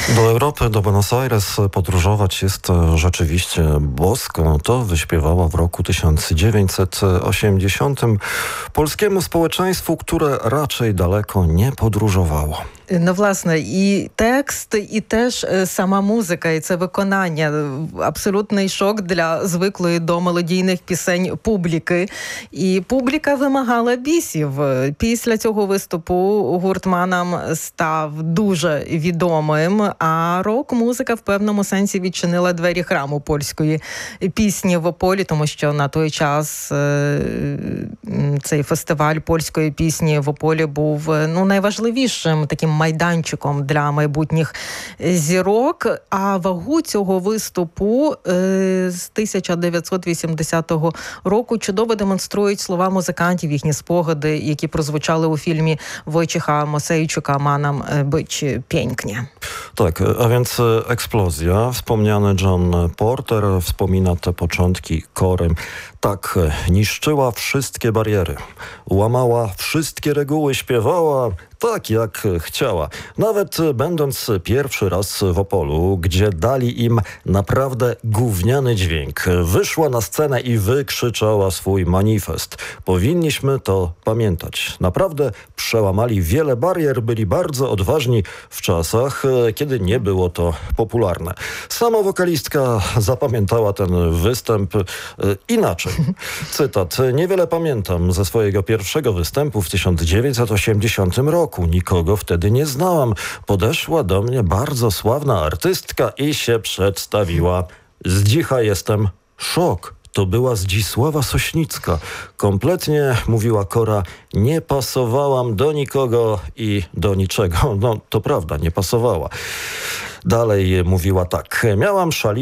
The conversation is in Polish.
Do Europy, do Buenos Aires podróżować jest rzeczywiście bosko. To wyśpiewała w roku 1980 polskiemu społeczeństwu, które raczej daleko nie podróżowało. Ну, власне, і текст, і теж сама музика, і це виконання. Абсолютний шок для звиклої до мелодійних пісень публіки. І публіка вимагала бісів. Після цього виступу гурт «Манам» став дуже відомим, а рок-музика в певному сенсі відчинила двері храму польської пісні в Ополі, тому що на той час цей фестиваль польської пісні в Ополі був найважливішим таким майданчиком для майбутніх зірок. А вагу цього виступу з 1980 року чудово демонструють слова музикантів, їхні спогади, які прозвучали у фільмі Wojciecha Mosejczuka «Manam być pięknie». Tak, a więc eksplozja. Wspomniany John Porter wspomina te początki chorem. Tak, niszczyła wszystkie bariery, łamała wszystkie reguły, śpiewała tak jak chciała. Nawet będąc pierwszy raz w Opolu, gdzie dali im naprawdę gówniany dźwięk, wyszła na scenę i wykrzyczała swój manifest. Powinniśmy to pamiętać. Naprawdę przełamali wiele barier, byli bardzo odważni w czasach, kiedy nie było to popularne. Sama wokalistka zapamiętała ten występ inaczej. Cytat. Niewiele pamiętam ze swojego pierwszego występu w 1980 roku. Nikogo wtedy nie znałam. Podeszła do mnie bardzo sławna artystka i się przedstawiła. Z dzicha jestem szok. To była Zdzisława Sośnicka. Kompletnie, mówiła Kora, nie pasowałam do nikogo i do niczego. No, to prawda, nie pasowała. Dalej mówiła tak. Miałam